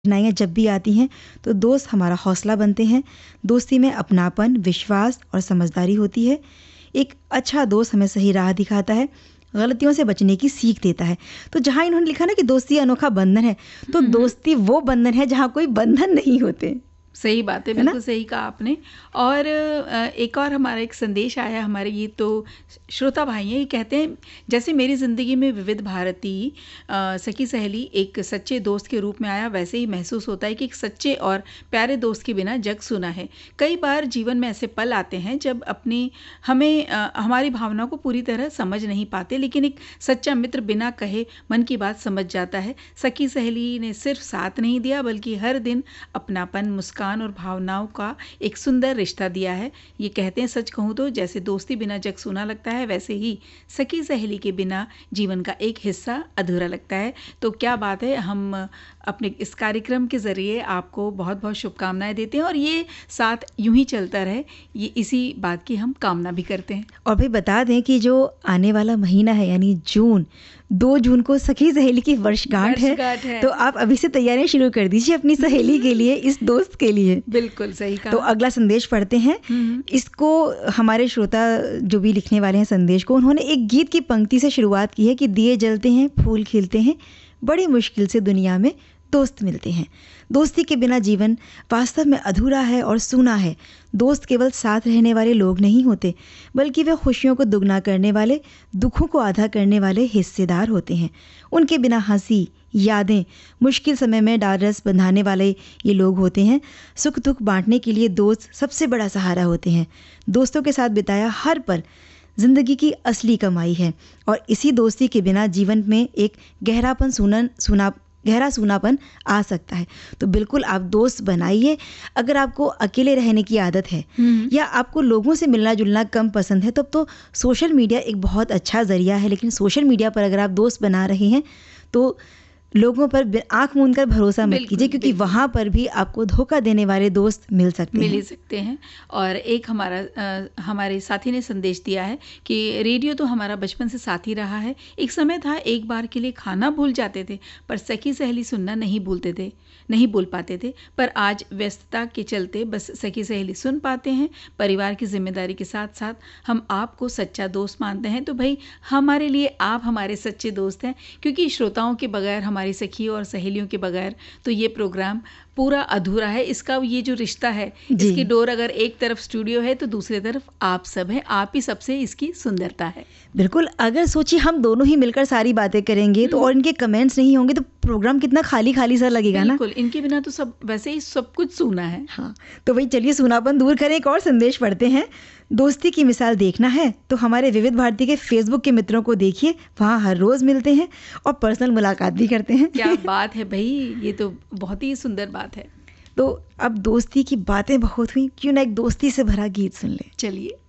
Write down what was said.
कठिनाइयाँ जब भी आती हैं तो दोस्त हमारा हौसला बनते हैं। दोस्ती में अपनापन, विश्वास और समझदारी होती है। एक अच्छा दोस्त हमें सही राह दिखाता है, गलतियों से बचने की सीख देता है। तो जहाँ इन्होंने लिखा ना कि दोस्ती अनोखा बंधन है, तो दोस्ती वो बंधन है जहाँ कोई बंधन नहीं होते। सही बात है, बिल्कुल सही कहा आपने। और एक और हमारा एक संदेश आया, हमारे ये तो श्रोता भाई हैं, ये कहते हैं जैसे मेरी ज़िंदगी में विविध भारती सखी सहेली एक सच्चे दोस्त के रूप में आया, वैसे ही महसूस होता है कि एक सच्चे और प्यारे दोस्त के बिना जग सुना है। कई बार जीवन में ऐसे पल आते हैं जब हमारी भावनाओं को पूरी तरह समझ नहीं पाते, लेकिन एक सच्चा मित्र बिना कहे मन की बात समझ जाता है। सखी सहेली ने सिर्फ साथ नहीं दिया, बल्कि हर दिन अपनापन, मुस्कान और भावनाओं का एक सुंदर रिश्ता दिया है। ये कहते हैं, सच कहूँ तो जैसे दोस्ती बिना जग सूना लगता है, वैसे ही सखी सहेली के बिना जीवन का एक हिस्सा अधूरा लगता है। तो क्या बात है, हम अपने इस कार्यक्रम के ज़रिए आपको बहुत बहुत शुभकामनाएं देते हैं और ये साथ यूं ही चलता रहे, ये इसी बात की हम कामना भी करते हैं। और भी बता दें कि जो आने वाला महीना है यानी जून, 2 जून को सखी सहेली की वर्षगांठ है। तो आप अभी से तैयारियां शुरू कर दीजिए अपनी सहेली के लिए, इस दोस्त के लिए। बिल्कुल सही कहा। तो अगला संदेश पढ़ते हैं। इसको हमारे श्रोता जो भी लिखने वाले हैं संदेश को, उन्होंने एक गीत की पंक्ति से शुरुआत की है कि दिए जलते हैं, फूल खिलते हैं, बड़ी मुश्किल से दुनिया में दोस्त मिलते हैं। दोस्ती के बिना जीवन वास्तव में अधूरा है और सूना है। दोस्त केवल साथ रहने वाले लोग नहीं होते, बल्कि वे खुशियों को दुगना करने वाले, दुखों को आधा करने वाले हिस्सेदार होते हैं। उनके बिना हंसी, यादें, मुश्किल समय में डारस बंधाने वाले ये लोग होते हैं। सुख दुख बांटने के लिए दोस्त सबसे बड़ा सहारा होते हैं। दोस्तों के साथ बिताया हर पल जिंदगी की असली कमाई है और इसी दोस्ती के बिना जीवन में एक गहरा सूनापन आ सकता है। तो बिल्कुल आप दोस्त बनाइए। अगर आपको अकेले रहने की आदत है या आपको लोगों से मिलना जुलना कम पसंद है, तब तो सोशल मीडिया एक बहुत अच्छा ज़रिया है। लेकिन सोशल मीडिया पर अगर आप दोस्त बना रहे हैं तो लोगों पर आंख मूंद कर भरोसा मत कीजिए, क्योंकि वहाँ पर भी आपको धोखा देने वाले दोस्त मिल सकते हैं। और एक हमारे साथी ने संदेश दिया है कि रेडियो तो हमारा बचपन से साथी रहा है। एक समय था, एक बार के लिए खाना भूल जाते थे, पर सखी सहेली सुनना नहीं बोल पाते थे। पर आज व्यस्तता के चलते बस सखी सहेली सुन पाते हैं। परिवार की जिम्मेदारी के साथ साथ हम आपको सच्चा दोस्त मानते हैं। तो भाई, हमारे लिए आप हमारे सच्चे दोस्त हैं, क्योंकि श्रोताओं के बगैर, हमारी सखियों और सहेलियों के बगैर तो ये प्रोग्राम पूरा अधूरा है। इसका ये जो रिश्ता है, इसकी डोर अगर एक तरफ स्टूडियो है तो दूसरी तरफ आप सब हैं। आप ही सबसे इसकी सुंदरता है। बिल्कुल। अगर सोचिए हम दोनों ही मिलकर सारी बातें करेंगे तो और इनके कमेंट्स नहीं होंगे तो प्रोग्राम कितना खाली खाली सा लगेगा ना। बिल्कुल, इनके बिना तो सब वैसे ही सब कुछ सूना है। हाँ, तो भाई चलिए सूनापन दूर करें। एक और संदेश पढ़ते हैं। दोस्ती की मिसाल देखना है तो हमारे विविध भारती के फेसबुक के मित्रों को देखिए, वहाँ हर रोज़ मिलते हैं और पर्सनल मुलाकात भी करते हैं। क्या बात है भाई, ये तो बहुत ही सुंदर बात है। तो अब दोस्ती की बातें बहुत हुई, क्यों ना एक दोस्ती से भरा गीत सुन ले। चलिए।